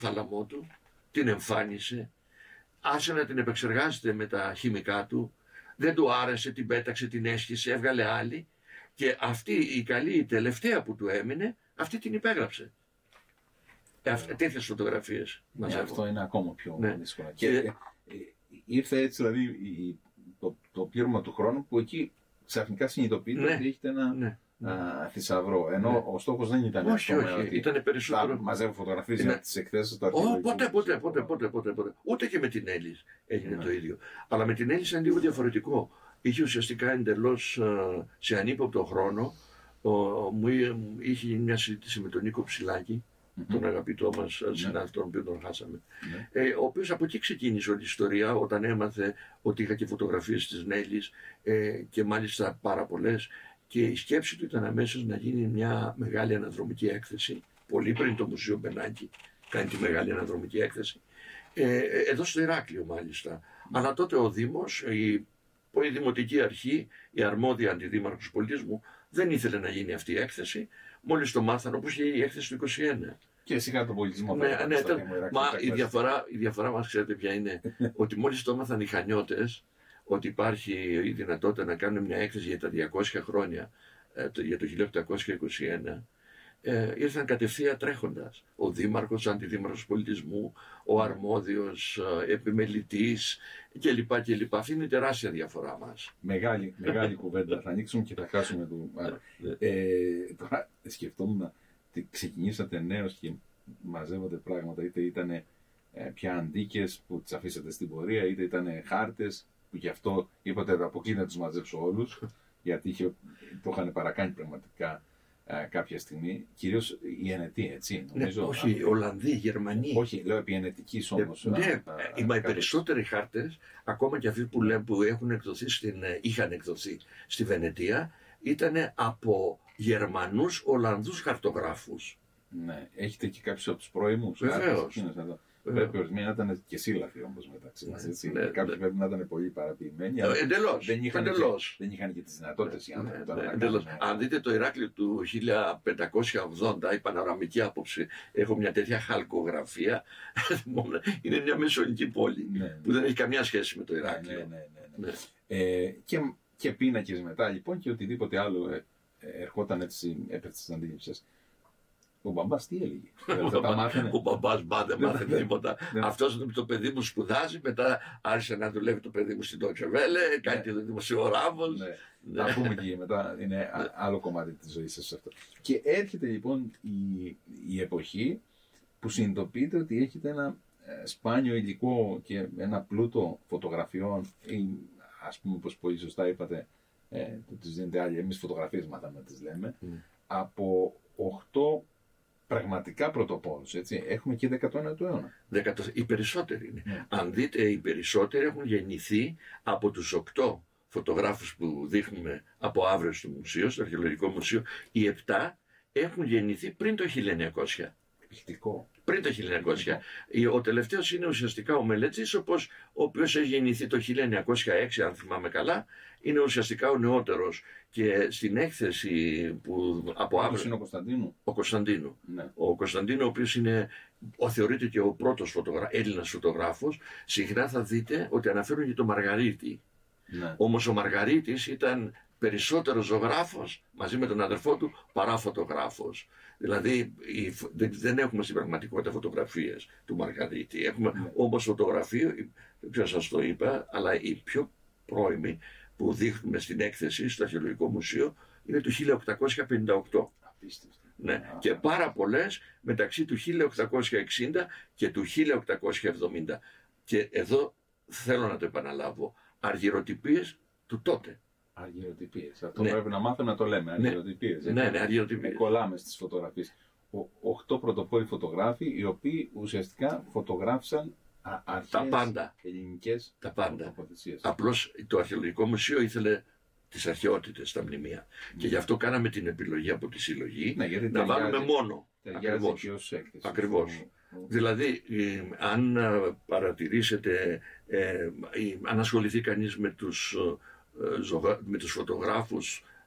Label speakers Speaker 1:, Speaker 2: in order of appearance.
Speaker 1: θάλαμό του, την εμφάνισε, άσε να την επεξεργάζεται με τα χημικά του, δεν του άρεσε, την πέταξε, την έσχισε, έβγαλε άλλη και αυτή η καλή, η τελευταία που του έμεινε, αυτή την υπέγραψε. Τέτοιες φωτογραφίες μαζεύω.
Speaker 2: Αυτό είναι ακόμα πιο δύσκολο. Και ήρθε έτσι δηλαδή το πλήρωμα του χρόνου που εκεί ξαφνικά συνειδητοποιείται ότι έχετε ένα θησαυρό. Ενώ ο στόχος δεν ήταν
Speaker 1: όχι, ήταν περισσότερο.
Speaker 2: Θα μαζεύω φωτογραφίες για τις εκθέσεις του αρχαιολογικού.
Speaker 1: Ποτέ. Ούτε και με την Έλλης έγινε το ίδιο. Αλλά με την Έλλης ήταν λίγο διαφορετικό. Είχε ουσιαστικά εντελώς σε ανύποπτο χρόνο. Είχε μια συζήτηση με τον Νίκο Ψηλάκη, τον αγαπητό μας συνάδελφο, τον οποίο τον χάσαμε. Ο οποίος από εκεί ξεκίνησε όλη η ιστορία, όταν έμαθε ότι είχα και φωτογραφίες της Νέλης και μάλιστα πάρα πολλές. Και η σκέψη του ήταν αμέσως να γίνει μια μεγάλη αναδρομική έκθεση, πολύ πριν το Μουσείο Μπενάκη κάνει τη μεγάλη αναδρομική έκθεση, εδώ στο Ηράκλειο μάλιστα. Αλλά τότε ο Δήμος, η Δημοτική Αρχή, η αρμόδια αντιδήμαρχος πολιτισμού, δεν ήθελε να γίνει αυτή η έκθεση. Μόλις το μάθανε, όπως είχε η έκθεση του 21.
Speaker 2: Και σιγά τον πολιτισμό.
Speaker 1: Μα η διαφορά μας, ξέρετε ποια είναι, ότι μόλις το έμαθαν οι Χανιώτες, ότι υπάρχει η δυνατότητα να κάνουν μια έκθεση για τα 200 χρόνια, για το 1821, ήρθαν κατευθείαν τρέχοντας. Ο Δήμαρχος, Αντιδήμαρχος Πολιτισμού, ο αρμόδιος επιμελητής κλπ. Αυτή είναι η τεράστια διαφορά μας.
Speaker 2: Μεγάλη κουβέντα. Θα ανοίξουμε και θα χάσουμε το. Τώρα σκεφτόμουν ότι ξεκινήσατε νέος και μαζεύατε πράγματα, είτε ήταν πια αντίκες που τις αφήσατε στην πορεία, είτε ήταν χάρτες που γι' αυτό είπατε από εκεί να τους μαζέψω όλους, γιατί το είχαν παρακάνει πραγματικά κάποια στιγμή, κυρίως οι Ενετοί, έτσι, νομίζω.
Speaker 1: Όχι, οι Ολλανδοί, οι Γερμανοί.
Speaker 2: Όχι, λέω επί Ενετικής όμως.
Speaker 1: Οι περισσότεροι χάρτες, ακόμα και αυτοί που είχαν εκδοθεί στη Βενετία, ήταν από Γερμανούς Ολλανδούς χαρτογράφους.
Speaker 2: Ναι, έχετε και κάποιους από τους πρώιμους.
Speaker 1: Βεβαίως.
Speaker 2: Πρέπει ορισμένοι να ήταν και σύλλαφοι όμως μεταξύ μας. Κάποιοι πρέπει να ήταν πολύ παραποιημένοι.
Speaker 1: Εντελώς.
Speaker 2: Δεν είχαν και τις δυνατότητες οι άνθρωποι.
Speaker 1: Αν δείτε το Ηράκλειο του 1580, η πανοραμική άποψη, έχω μια τέτοια χαλκογραφία. Είναι μια μεσαιωνική πόλη που δεν έχει καμιά σχέση με το Ηράκλειο.
Speaker 2: Και πίνακες μετά λοιπόν και οτιδήποτε άλλο ερχόταν έτσι, έπεφτε στις αντίληψεις. Ο μπαμπάς τι έλεγε?
Speaker 1: Ο μπαμπάς δεν μάθε τίποτα. Αυτός το παιδί μου σπουδάζει, μετά άρχισε να δουλεύει το παιδί μου στην Deutsche Welle, κάνει και το δημοσιογράφος.
Speaker 2: Θα πούμε και μετά, είναι άλλο κομμάτι της ζωής σας αυτό. Και έρχεται λοιπόν η εποχή που συνειδητοποιείτε ότι έχετε ένα σπάνιο υλικό και ένα πλούτο φωτογραφιών, ή ας πούμε όπως πολύ σωστά είπατε, το τις δίνετε άλλοι, εμείς φωτογραφίες μάθαμε να τις λέμε, από 8 πραγματικά πρωτοπόρους, έτσι. Έχουμε και 19ου αιώνα.
Speaker 1: Οι περισσότεροι είναι. Αν δείτε, οι περισσότεροι έχουν γεννηθεί από τους 8 φωτογράφους που δείχνουμε από αύριο στο μουσείο, στο Αρχαιολογικό Μουσείο. Οι 7 έχουν γεννηθεί πριν το 1900.
Speaker 2: Εκπληκτικό.
Speaker 1: Πριν το 1900. Ο τελευταίος είναι ουσιαστικά ο Μελέτζης, ο οποίος έχει γεννηθεί το 1906, αν θυμάμαι καλά. Είναι ουσιαστικά ο νεότερος. Και στην έκθεση που από αύριο.
Speaker 2: Είναι ο Κωνσταντίνου.
Speaker 1: Ο Κωνσταντίνου.
Speaker 2: Ναι.
Speaker 1: Ο Κωνσταντίνου, ο οποίος είναι, θεωρείται και ο πρώτος Έλληνας φωτογράφος, συχνά θα δείτε ότι αναφέρουν και τον Μαργαρίτη.
Speaker 2: Ναι.
Speaker 1: Όμως ο Μαργαρίτης ήταν περισσότερο ζωγράφος μαζί με τον αδερφό του παρά φωτογράφος. Δηλαδή δεν έχουμε στην πραγματικότητα φωτογραφίες του Μαργαρίτη. Έχουμε όμως φωτογραφία, δεν ξέρω σας το είπα, αλλά η πιο πρώιμη που δείχνουμε στην έκθεση στο Αρχαιολογικό Μουσείο είναι του 1858.
Speaker 2: Απίστευτο.
Speaker 1: Ναι. Και πάρα πολλές μεταξύ του 1860 και του 1870. Και εδώ θέλω να το επαναλάβω, αργυροτυπίες του τότε.
Speaker 2: Αργυροτυπίες. Αυτό πρέπει να μάθουμε να το λέμε. Αργυροτυπίες.
Speaker 1: Ναι, αργυροτυπίες.
Speaker 2: Κολλάμε στις φωτογραφίες. 8 πρωτοπόροι φωτογράφοι, οι οποίοι ουσιαστικά φωτογράφησαν αρχαίες ελληνικές τοποθεσίες.
Speaker 1: Απλώς το Αρχαιολογικό Μουσείο ήθελε τις αρχαιότητες, τα μνημεία. Και γι' αυτό κάναμε την επιλογή από τη συλλογή να βάλουμε μόνο. Ακριβώς. Δηλαδή, αν παρατηρήσετε, αν ασχοληθεί κανείς με τους φωτογράφους